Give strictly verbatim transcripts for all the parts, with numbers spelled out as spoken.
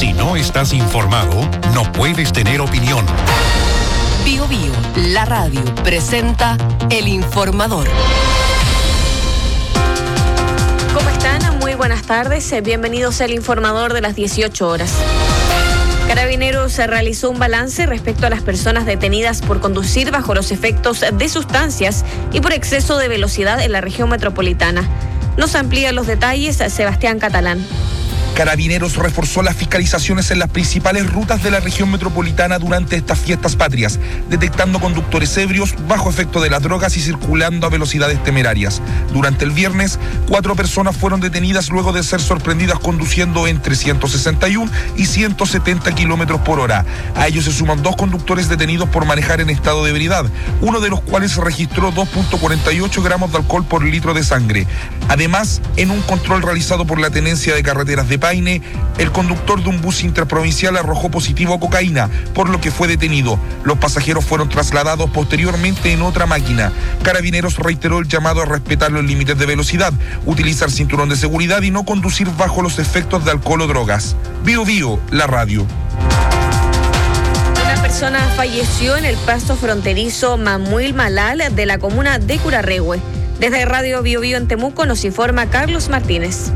Si no estás informado, no puedes tener opinión. Bio Bio, la radio, presenta El Informador. ¿Cómo están? Muy buenas tardes. Bienvenidos al Informador de las dieciocho horas. Carabineros realizó un balance respecto a las personas detenidas por conducir bajo los efectos de sustancias y por exceso de velocidad en la región metropolitana. Nos amplía los detalles Sebastián Catalán. Carabineros reforzó las fiscalizaciones en las principales rutas de la región metropolitana durante estas fiestas patrias, detectando conductores ebrios bajo efecto de las drogas y circulando a velocidades temerarias. Durante el viernes, cuatro personas fueron detenidas luego de ser sorprendidas conduciendo entre ciento sesenta y uno y ciento setenta kilómetros por hora. A ellos se suman dos conductores detenidos por manejar en estado de ebriedad, uno de los cuales registró dos punto cuarenta y ocho gramos de alcohol por litro de sangre. Además, en un control realizado por la Tenencia de Carreteras de Paine, el conductor de un bus interprovincial arrojó positivo a cocaína, por lo que fue detenido. Los pasajeros fueron trasladados posteriormente en otra máquina. Carabineros reiteró el llamado a respetar los límites de velocidad, utilizar cinturón de seguridad y no conducir bajo los efectos de alcohol o drogas. Bio Bio, la radio. Una persona falleció en el paso fronterizo Mamuil Malal de la comuna de Curarrehue. Desde Radio Bio Bio en Temuco nos informa Carlos Martínez.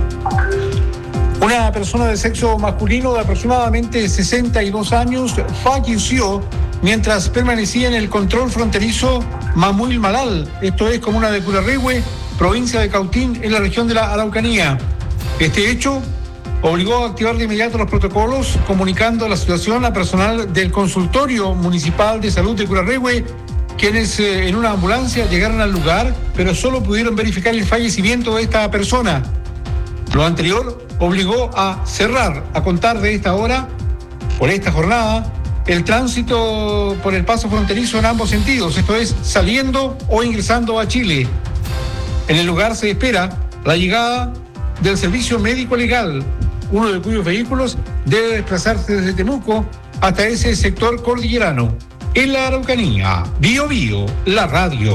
Una persona de sexo masculino de aproximadamente sesenta y dos años falleció mientras permanecía en el control fronterizo Mamuil Malal, esto es comuna de Curarrehue, provincia de Cautín, en la región de la Araucanía. Este hecho obligó a activar de inmediato los protocolos, comunicando la situación a personal del consultorio municipal de salud de Curarrehue, quienes eh, en una ambulancia llegaron al lugar, pero solo pudieron verificar el fallecimiento de esta persona. Lo anterior obligó a cerrar, a contar de esta hora, por esta jornada, el tránsito por el paso fronterizo en ambos sentidos, esto es, saliendo o ingresando a Chile. En el lugar se espera la llegada del servicio médico legal, uno de cuyos vehículos debe desplazarse desde Temuco hasta ese sector cordillerano. En la Araucanía, Bio Bio, la radio.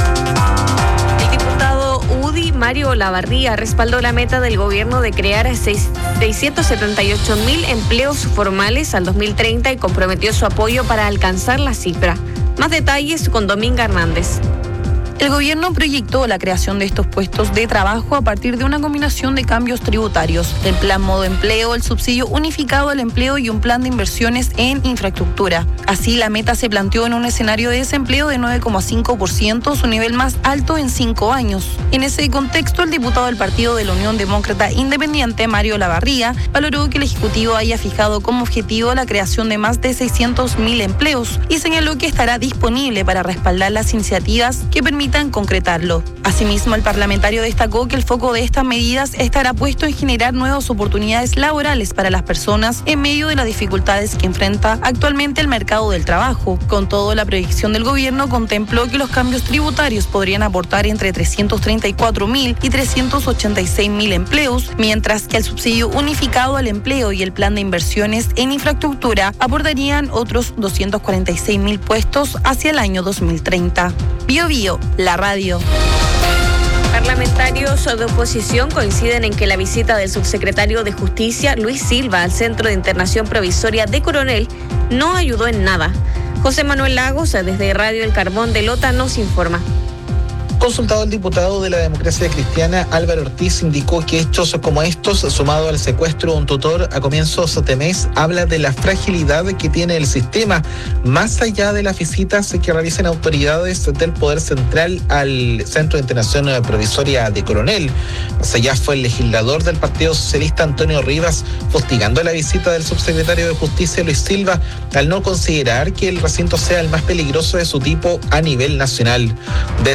U D I Mario Olavarría respaldó la meta del gobierno de crear seiscientos setenta y ocho mil empleos formales al dos mil treinta y comprometió su apoyo para alcanzar la cifra. Más detalles con Dominga Hernández. El gobierno proyectó la creación de estos puestos de trabajo a partir de una combinación de cambios tributarios, el plan modo empleo, el subsidio unificado al empleo y un plan de inversiones en infraestructura. Así, la meta se planteó en un escenario de desempleo de nueve coma cinco por ciento, su nivel más alto en cinco años. En ese contexto, el diputado del Partido de la Unión Demócrata Independiente, Mario Olavarría, valoró que el Ejecutivo haya fijado como objetivo la creación de más de seiscientos mil empleos y señaló que estará disponible para respaldar las iniciativas que permitan concretarlo. Asimismo, el parlamentario destacó que el foco de estas medidas estará puesto en generar nuevas oportunidades laborales para las personas en medio de las dificultades que enfrenta actualmente el mercado del trabajo. Con todo, la proyección del gobierno contempló que los cambios tributarios podrían aportar entre trescientos treinta y cuatro mil y trescientos ochenta y seis mil empleos, mientras que el subsidio unificado al empleo y el plan de inversiones en infraestructura aportarían otros doscientos cuarenta y seis mil puestos hacia el año dos mil treinta. Bio Bio, la radio. Parlamentarios de oposición coinciden en que la visita del subsecretario de Justicia, Luis Silva, al Centro de Internación Provisoria de Coronel no ayudó en nada. José Manuel Lagos, desde Radio El Carbón de Lota, nos informa. Consultado el diputado de la Democracia Cristiana, Álvaro Ortiz, indicó que hechos como estos, sumado al secuestro de un tutor a comienzos de mes, habla de la fragilidad que tiene el sistema, más allá de las visitas que realicen autoridades del Poder Central al Centro de Internación Provisoria de Coronel. Más allá fue el legislador del Partido Socialista, Antonio Rivas, fustigando la visita del subsecretario de Justicia, Luis Silva, al no considerar que el recinto sea el más peligroso de su tipo a nivel nacional. De